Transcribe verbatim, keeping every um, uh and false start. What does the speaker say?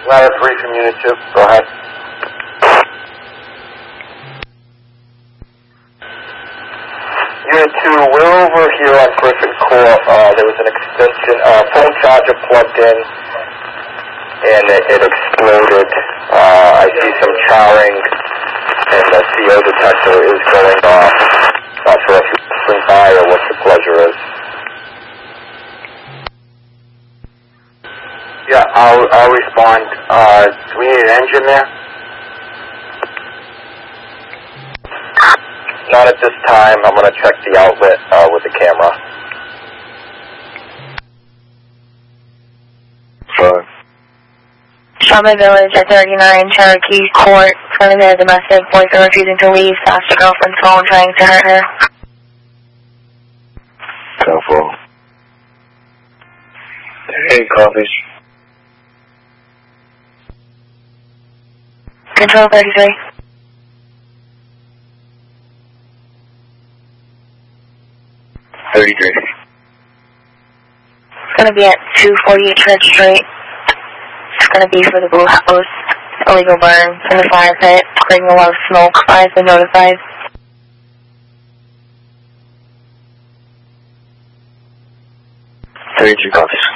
Ladder three from Unit two, go ahead. Unit two, we're over here on Griffin Court. Uh, there was an extension, uh, phone charger plugged in, and it, it exploded. Uh, I see some charring, and the C O detector is going off. Not sure if you swing by or what your pleasure is. Yeah, I'll, I'll respond. Uh, do we need an engine there? Not at this time. I'm going to check the outlet uh, with the camera. Sure. Shaman Village at thirty-nine Cherokee Court. Front of the domestic boyfriend refusing to leave. Fast her girlfriend's phone trying to hurt her. Careful. Hey, copies. Control thirty-three. thirty-three. It's going to be at two forty-eight Church Street. It's going to be for the Blue House. Illegal burn in the fire pit. Creating a lot of smoke. Fire's been notified. thirty-three copies.